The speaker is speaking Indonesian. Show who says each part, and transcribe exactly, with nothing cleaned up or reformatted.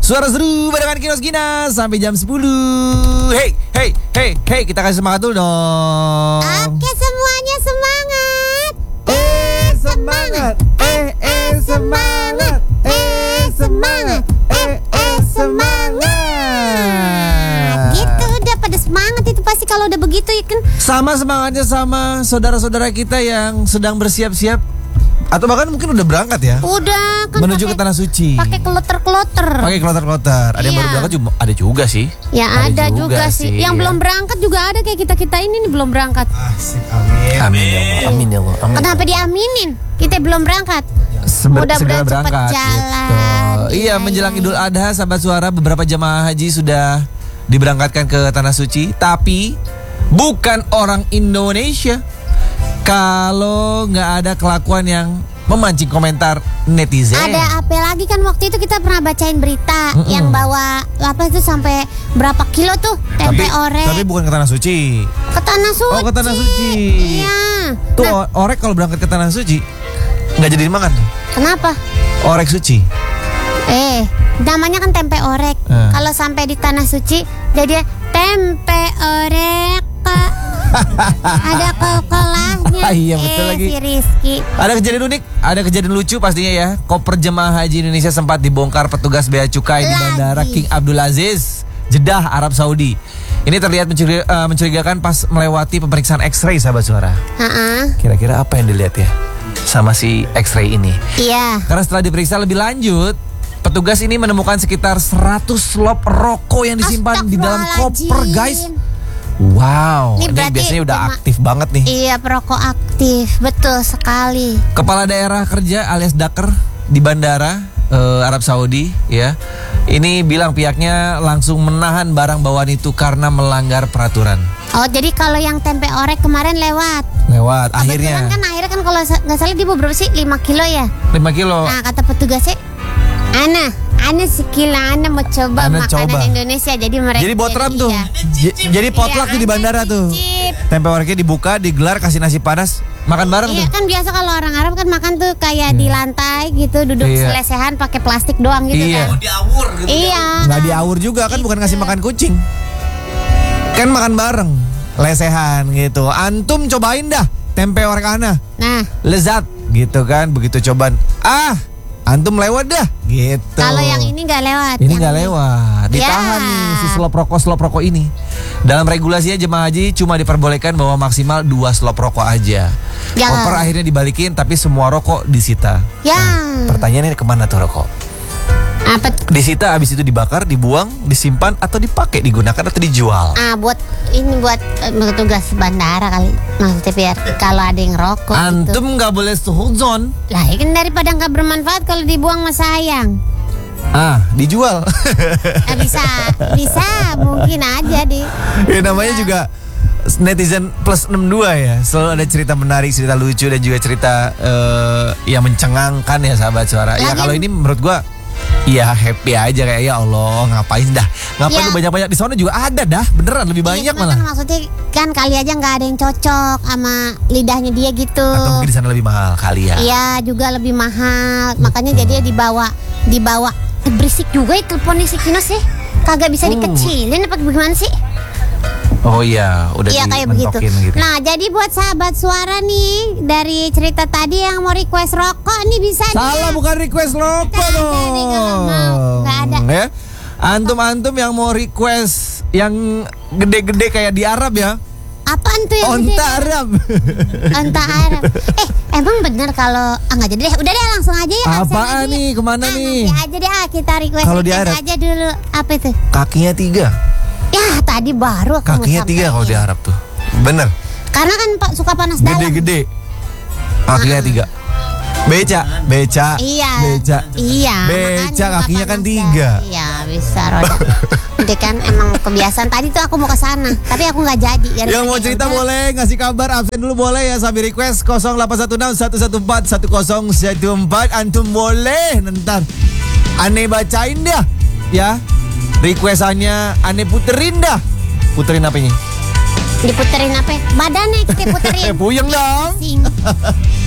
Speaker 1: Suara seru barengan Kinos Ginas sampai jam sepuluh. Hey, hey, hey, hey, kita kasih semangat dulu dong.
Speaker 2: Oke semuanya semangat.
Speaker 1: Eh semangat, eh eh semangat, eh semangat, eh eh semangat.
Speaker 2: Gitu udah pada semangat itu pasti kalau udah begitu ya kan.
Speaker 1: Sama semangatnya sama saudara-saudara kita yang sedang bersiap-siap atau bahkan mungkin udah berangkat ya.
Speaker 2: Udah kan
Speaker 1: menuju ke tanah suci.
Speaker 2: Pakai kloter-kloter.
Speaker 1: Pakai kloter-kloter. Ada yang
Speaker 2: Iya.
Speaker 1: baru berangkat juga, ada juga sih.
Speaker 2: Ya ada, juga, sih. Yang
Speaker 1: ya.
Speaker 2: belum berangkat juga ada kayak kita-kita ini nih belum berangkat.
Speaker 1: Asik, amin. Amin ya Allah. Amin ya Allah. Amin.
Speaker 2: Kenapa diaminin? Kita belum berangkat.
Speaker 1: Seber-
Speaker 2: Mudah-mudahan
Speaker 1: segera
Speaker 2: cepat
Speaker 1: berangkat,
Speaker 2: jalan.
Speaker 1: gitu. Iya,
Speaker 2: Iya,
Speaker 1: menjelang
Speaker 2: iya.
Speaker 1: Idul Adha, sahabat suara, beberapa jemaah haji sudah diberangkatkan ke tanah suci, tapi bukan orang Indonesia. Kalau nggak ada kelakuan yang memancing komentar netizen.
Speaker 2: Ada apa lagi kan waktu itu kita pernah bacain berita
Speaker 1: Mm-mm.
Speaker 2: yang bawa apa itu sampai berapa kilo tuh tempe
Speaker 1: tapi,
Speaker 2: orek
Speaker 1: tapi bukan ke tanah suci.
Speaker 2: ke tanah suci.
Speaker 1: Oh, ke tanah suci.
Speaker 2: Iya.
Speaker 1: Tuh
Speaker 2: Nah,
Speaker 1: o- orek kalau berangkat ke tanah suci nggak jadi dimakan.
Speaker 2: kenapa?
Speaker 1: Orek suci.
Speaker 2: Eh, namanya kan tempe orek.
Speaker 1: Hmm.
Speaker 2: Kalau sampai di tanah suci jadi tempe orek. Kak. Ada kol-kolahnya.
Speaker 1: Iya, betul
Speaker 2: eh,
Speaker 1: lagi.
Speaker 2: Si Rizky.
Speaker 1: Ada kejadian unik, ada kejadian lucu pastinya ya. Koper jemaah haji Indonesia sempat dibongkar petugas bea cukai di
Speaker 2: Lagi.
Speaker 1: Bandara King Abdul Aziz, Jeddah, Arab Saudi. Ini terlihat mencuri- uh, mencurigakan pas melewati pemeriksaan X-ray, sahabat suara.
Speaker 2: Ha-ha.
Speaker 1: Kira-kira apa yang dilihat ya sama si X-ray ini?
Speaker 2: Iya.
Speaker 1: Karena setelah diperiksa lebih lanjut, petugas ini menemukan sekitar seratus slop rokok yang disimpan di dalam koper, guys. Wow, ini,
Speaker 2: Ini berarti
Speaker 1: biasanya udah
Speaker 2: cuma-
Speaker 1: aktif banget nih.
Speaker 2: Iya, perokok aktif. Betul sekali.
Speaker 1: Kepala daerah kerja alias Daker di bandara eh, Arab Saudi ya. Ini bilang pihaknya langsung menahan barang bawaan itu karena melanggar peraturan.
Speaker 2: Oh, jadi kalau yang tempe orek kemarin lewat.
Speaker 1: Lewat
Speaker 2: Kebetulan
Speaker 1: akhirnya
Speaker 2: kan akhirnya kan kalau sa- nggak salah dia berapa sih? lima kilo ya.
Speaker 1: lima kilo.
Speaker 2: Nah, kata petugasnya, Ana, Ana sekilo Ana mau coba
Speaker 1: Ana
Speaker 2: makanan
Speaker 1: coba.
Speaker 2: Indonesia. Jadi mereka
Speaker 1: Jadi botram tuh.
Speaker 2: iya.
Speaker 1: J- Jadi potluck
Speaker 2: Iya,
Speaker 1: tuh di
Speaker 2: Ana
Speaker 1: bandara tuh.
Speaker 2: cicip.
Speaker 1: Tempe oreknya dibuka, digelar, kasih nasi panas, makan bareng
Speaker 2: Iya
Speaker 1: tuh.
Speaker 2: kan biasa kalau orang Arab kan makan tuh kayak di lantai gitu duduk
Speaker 1: Iya.
Speaker 2: selesehan pakai plastik doang gitu
Speaker 1: Iya.
Speaker 2: kan.
Speaker 3: diawur gitu.
Speaker 2: Iya.
Speaker 1: Nggak diawur juga kan, bukan ngasih makan kucing. Kan makan bareng, lesehan gitu. Antum cobain dah tempe orek Ana.
Speaker 2: Nah,
Speaker 1: Lezat gitu kan, begitu cobaan. Ah, antum lewat dah gitu.
Speaker 2: kalau yang ini nggak lewat.
Speaker 1: Ini
Speaker 2: yang
Speaker 1: nggak lewat, ditahan
Speaker 2: Ya.
Speaker 1: nih si slop rokok slop rokok ini. Dalam regulasinya jemaah haji cuma diperbolehkan bawa maksimal dua slop rokok aja.
Speaker 2: Ya.
Speaker 1: Koper akhirnya dibalikin, tapi semua rokok disita.
Speaker 2: Ya.
Speaker 1: Pertanyaannya kemana tuh rokok?
Speaker 2: Apa?
Speaker 1: Disita, habis itu dibakar, dibuang, disimpan atau dipakai, digunakan atau dijual?
Speaker 2: Ah, buat ini buat eh, petugas bandara kali. Maksudnya biar kalau ada yang rokok gitu.
Speaker 1: Antum nggak boleh suhudzon.
Speaker 2: Lah, ya kan daripada nggak bermanfaat kalau dibuang mah sayang.
Speaker 1: Ah, dijual.
Speaker 2: Nah, bisa, bisa, mungkin aja di.
Speaker 1: Ya namanya juga netizen plus enam dua ya. Selalu ada cerita menarik, cerita lucu dan juga cerita eh, yang mencengangkan ya sahabat suara. Ya
Speaker 2: Lagi-
Speaker 1: kalau ini menurut gua ya happy aja kayak ya Allah ngapain dah. Ngapain
Speaker 2: Ya.
Speaker 1: lu banyak-banyak di sana juga ada dah. Beneran lebih banyak
Speaker 2: Iya,
Speaker 1: malah.
Speaker 2: kan maksudnya kan kali aja nggak ada yang cocok sama lidahnya dia gitu.
Speaker 1: Atau mungkin di sana lebih mahal kali ya.
Speaker 2: Iya juga lebih mahal. Makanya jadi dibawa dibawa Eh, berisik juga ya teleponnya si Kinos ya. Kagak bisa
Speaker 1: Uh.
Speaker 2: dikecilin apa gimana sih?
Speaker 1: Oh iya, udah
Speaker 2: Iya kayak begitu.
Speaker 1: dimentokin gitu.
Speaker 2: Nah jadi buat sahabat suara nih dari cerita tadi yang mau request rokok nih bisa
Speaker 1: Salah,
Speaker 2: nih.
Speaker 1: bukan request rokok
Speaker 2: Nggak ada
Speaker 1: dong.
Speaker 2: nih, nggak mau. Nggak ada.
Speaker 1: Ya. Antum-antum yang mau request yang gede-gede kayak di Arab ya.
Speaker 2: Apaan tuh yang
Speaker 1: Onta
Speaker 2: gede?
Speaker 1: Arab.
Speaker 2: Onta Arab. Eh emang bener kalau ah nggak jadi deh. Udah deh langsung aja ya. langsung
Speaker 1: Apaan
Speaker 2: aja.
Speaker 1: nih? Kemana
Speaker 2: Ah,
Speaker 1: nih?
Speaker 2: Nanti aja deh ah, kita request,
Speaker 1: Kalau di
Speaker 2: request
Speaker 1: Arab?
Speaker 2: aja dulu. Apa itu?
Speaker 1: Kakinya tiga.
Speaker 2: Ya tadi baru aku mau
Speaker 1: Kakinya tiga kalau di
Speaker 2: sampein.
Speaker 1: Arab tuh. Bener.
Speaker 2: Karena kan Pak suka panas dalam.
Speaker 1: Gede-gede. Kakinya tiga. Beca, beca,
Speaker 2: Iya.
Speaker 1: beca.
Speaker 2: Iya.
Speaker 1: Beca,
Speaker 2: makanya suka
Speaker 1: kakinya kan
Speaker 2: panas
Speaker 1: tiga.
Speaker 2: dalam. Iya bisa roda. Jadi kan emang kebiasaan tadi tuh aku mau ke sana, tapi aku nggak jadi. Gara-gara
Speaker 1: Yang mau
Speaker 2: ya
Speaker 1: cerita
Speaker 2: udah.
Speaker 1: boleh, ngasih kabar, absen dulu boleh ya sambil request nol delapan satu enam satu satu empat satu nol satu empat. Antum boleh ntar aneh bacain dah ya. Requestannya aneh puterin dah. Puterin apa ini?
Speaker 2: Diputerin apa? Badannya kita puterin.
Speaker 1: Eh, puyeng dong.
Speaker 2: Sing.